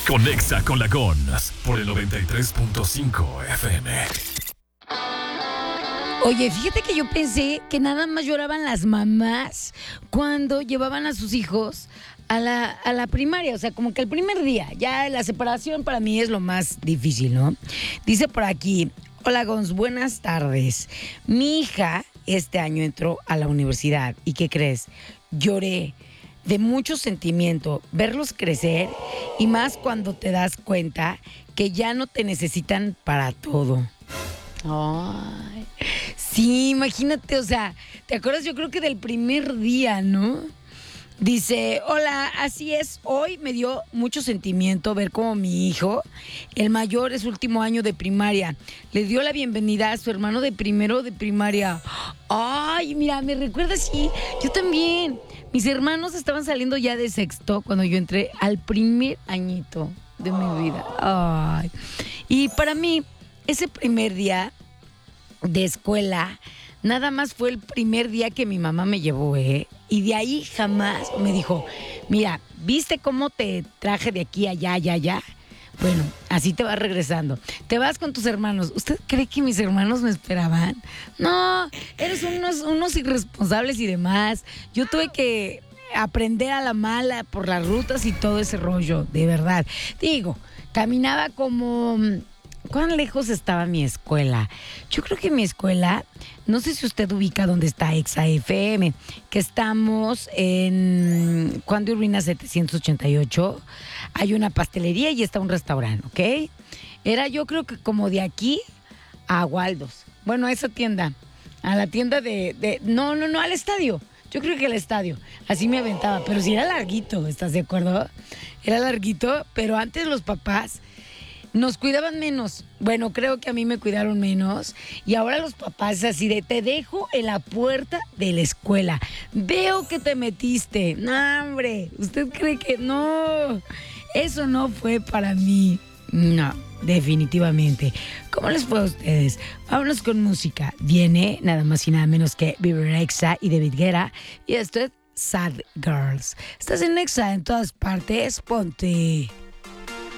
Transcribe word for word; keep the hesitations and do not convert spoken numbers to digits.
Conexa con la Gons por el noventa y tres punto cinco F M. Oye, fíjate que yo pensé que nada más lloraban las mamás cuando llevaban a sus hijos a la, a la primaria. O sea, como que el primer día, ya la separación para mí es lo más difícil, ¿no? Dice por aquí, hola Gons, buenas tardes. Mi hija este año entró a la universidad. ¿Y qué crees? Lloré de mucho sentimiento, verlos crecer y más cuando te das cuenta que ya no te necesitan para todo. Ay, sí, imagínate, o sea, ¿te acuerdas? Yo creo que del primer día, ¿no? Dice, hola, así es, hoy me dio mucho sentimiento ver cómo mi hijo, el mayor, es último año de primaria, le dio la bienvenida a su hermano de primero de primaria. Ay, mira, me recuerda, sí, yo también. Mis hermanos estaban saliendo ya de sexto cuando yo entré al primer añito de mi vida. Ay, y para mí, ese primer día de escuela, nada más fue el primer día que mi mamá me llevó, ¿eh? Y de ahí jamás me dijo, mira, ¿viste cómo te traje de aquí allá, allá, allá? Bueno, así te vas regresando. Te vas con tus hermanos. ¿Usted cree que mis hermanos me esperaban? No, eres unos, unos irresponsables y demás. Yo tuve que aprender a la mala por las rutas y todo ese rollo, de verdad. Digo, caminaba como... ¿Cuán lejos estaba mi escuela? Yo creo que mi escuela, no sé si usted ubica dónde está Exa F M, que estamos en Juan de Urbina setecientos ochenta y ocho. Hay una pastelería y está un restaurante, ¿ok? Era yo creo que como de aquí a Waldos. Bueno, a esa tienda, a la tienda de, de... No, no, no, al estadio. Yo creo que al estadio. Así me aventaba, pero sí era larguito, ¿estás de acuerdo? Era larguito, pero antes los papás... nos cuidaban menos. Bueno, creo que a mí me cuidaron menos. Y ahora los papás así de, te dejo en la puerta de la escuela. Veo que te metiste. No, hombre, ¿usted cree que no? Eso no fue para mí. No, definitivamente. ¿Cómo les fue a ustedes? Vámonos con música. Viene nada más y nada menos que Bieber Exa y David Guetta. Y esto es Sad Girls. Estás en Exa en todas partes. Ponte